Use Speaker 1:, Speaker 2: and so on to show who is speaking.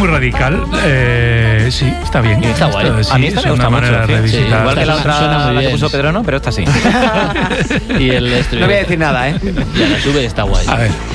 Speaker 1: muy radical. Sí, está bien.
Speaker 2: Está guay.
Speaker 1: Sí,
Speaker 2: a mí esta me gusta mucho.
Speaker 1: Sí,
Speaker 2: igual que la
Speaker 3: Suena
Speaker 2: otra
Speaker 3: muy
Speaker 2: la que
Speaker 3: bien.
Speaker 2: puso Pedro, no, pero esta sí.
Speaker 3: Y el
Speaker 2: No voy a decir nada, ¿eh?
Speaker 3: Ya la sube, está guay.
Speaker 1: A ver.